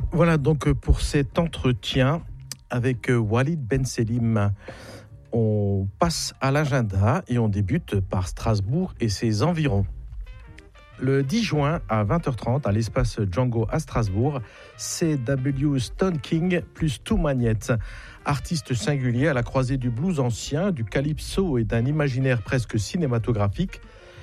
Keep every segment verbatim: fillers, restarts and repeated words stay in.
Voilà donc pour cet entretien avec Walid Ben Selim. On passe à l'agenda et on débute par Strasbourg et ses environs. Le dix juin à vingt heures trente à l'espace Django à Strasbourg, C W Stone King plus Two Magnets, artiste singulier à la croisée du blues ancien, du calypso et d'un imaginaire presque cinématographique.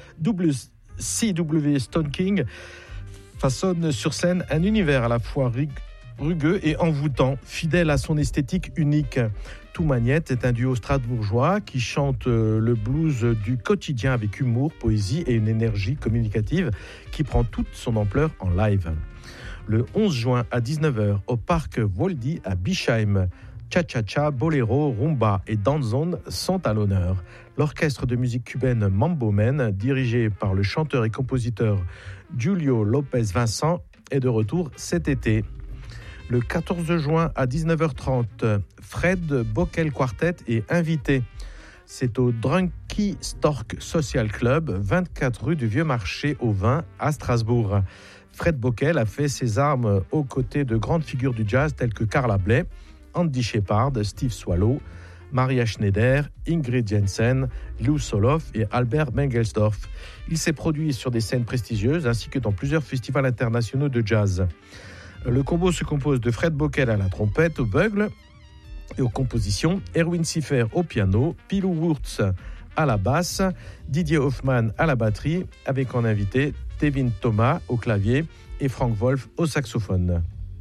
C W Stone King façonne sur scène un univers à la fois rugueux et envoûtant, fidèle à son esthétique unique. Two Magnets est un duo strasbourgeois qui chante le blues du quotidien avec humour, poésie et une énergie communicative qui prend toute son ampleur en live. Le onze juin à dix-neuf heures au parc Voldy à Bischheim, cha-cha-cha, boléro, rumba et danzón sont à l'honneur. L'orchestre de musique cubaine Mambo Men, dirigé par le chanteur et compositeur Julio Lopez Vincent, est de retour cet été. Le quatorze juin à dix-neuf heures trente, Fred Bockel Quartet est invité. C'est au Drunky Stork Social Club, vingt-quatre rue du Vieux Marché au Vin à Strasbourg. Fred Bockel a fait ses armes aux côtés de grandes figures du jazz telles que Carla Bley, Andy Shepard, Steve Swallow, Maria Schneider, Ingrid Jensen, Lou Soloff et Albert Mengelsdorf. Il s'est produit sur des scènes prestigieuses ainsi que dans plusieurs festivals internationaux de jazz. Le combo se compose de Fred Bockel à la trompette, au bugle et aux compositions, Erwin Siffer au piano, Pilou Wurtz à la basse, Didier Hoffmann à la batterie, avec en invité Devin Thomas au clavier et Frank Wolf au saxophone.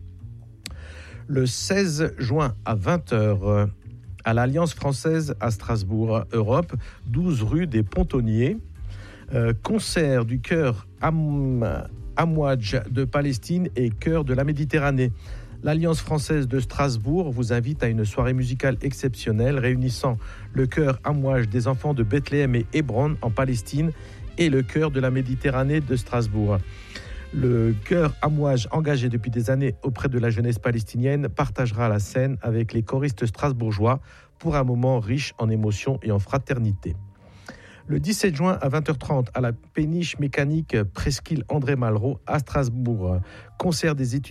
Le seize juin à vingt heures, à l'Alliance française à Strasbourg, Europe, douze rue des Pontonniers, euh, concert du chœur Am... Amouadj de Palestine et Chœur de la Méditerranée. L'Alliance française de Strasbourg vous invite à une soirée musicale exceptionnelle réunissant le chœur Amouadj des enfants de Bethléem et Hébron en Palestine et le chœur de la Méditerranée de Strasbourg. Le chœur Amouadj, engagé depuis des années auprès de la jeunesse palestinienne, partagera la scène avec les choristes strasbourgeois pour un moment riche en émotions et en fraternité. Le dix-sept juin à vingt heures trente à la péniche mécanique Presqu'île André Malraux à Strasbourg, concert des étudiants